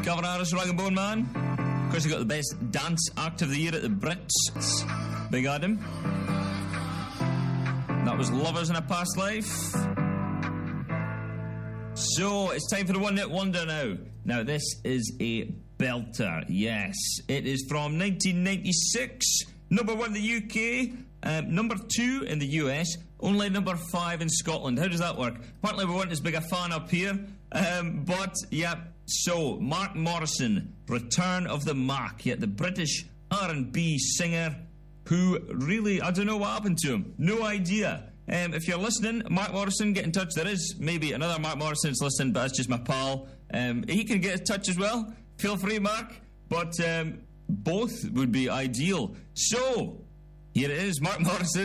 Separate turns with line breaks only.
Calvin Harris, Rag and Bone Man. Of course, he got the best dance act of the year at the Brits. Big Adam. That was Lovers in a Past Life. So, it's time for the One Hit Wonder now. Now, this is a belter, yes. It is from 1996. Number 1 in the UK, number 2 in the US, only number 5 in Scotland. How does that work? Apparently we weren't as big a fan up here. But, yeah, so, Mark Morrison, Return of the Mac. Yeah, the British R&B singer who really, I don't know what happened to him. No idea. If you're listening, Mark Morrison, get in touch. There is maybe another Mark Morrison that's listening, but that's just my pal. He can get in touch as well. Feel free, Mark. But both would be ideal. So, here it is, Mark Morrison.